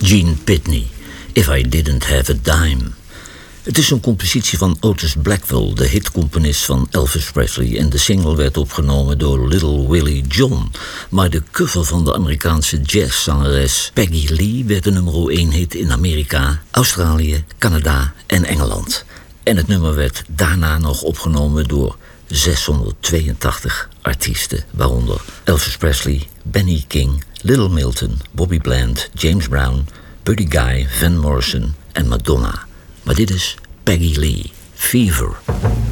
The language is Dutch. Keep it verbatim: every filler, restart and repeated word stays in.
Gene Pitney, If I Didn't Have a Dime. Het is een compositie van Otis Blackwell, de hitcomponist van Elvis Presley, en de single werd opgenomen door Little Willie John. Maar de cover van de Amerikaanse jazzzangeres Peggy Lee werd de nummer één hit in Amerika, Australië, Canada en Engeland. En het nummer werd daarna nog opgenomen door zeshonderdtweeëntachtig artiesten, waaronder Elvis Presley, Benny King, Little Milton, Bobby Bland, James Brown, Buddy Guy, Van Morrison en Madonna. Maar dit is Peggy Lee, Fever.